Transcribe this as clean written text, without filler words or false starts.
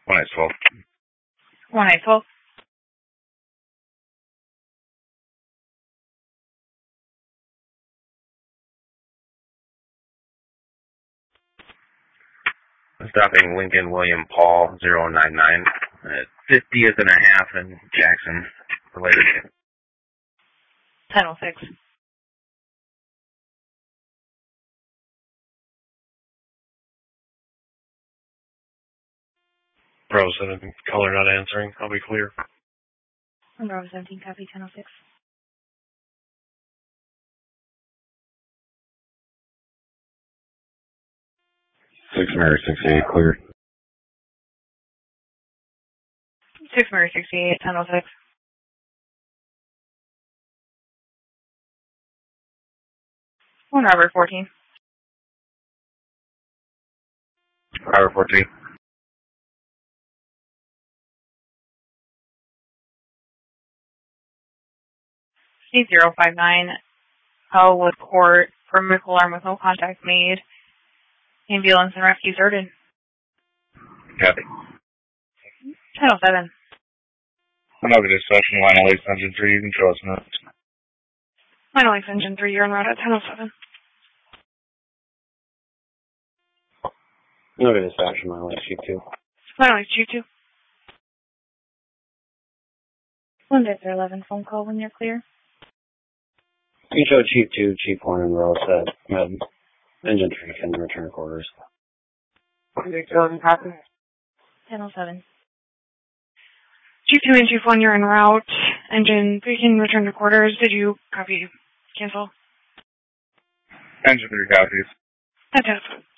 1-12. 1-12. Stopping Lincoln William Paul 099 at 50th and a half in Jackson. Related. 10-06. Bravo 7, color not answering. I'll be clear. Bravo 17, copy 10-06. 6 Mary 68, clear. 6 Mary 68, 10-06. Robert 14. Robert 14. C059, Hellwood Court, perimeter alarm with no contact made. Ambulance and rescue started. Copy. 10-07. I'm over to session line LA Engine 3, you can show us next. Line Lakes Engine 3, you're en route at 10-07. No dispatch, Line Lakes Chief 2. Line Lakes Chief 2. Monday 11 phone call when you're clear. You can show Chief 2, Chief 1, and Rose at Engine 3 can return quarters. 10-07. Chief 2 and Chief 1, you're en route. Engine 3 can return to quarters. Did you copy cancel? Engine 3 copies. That's it.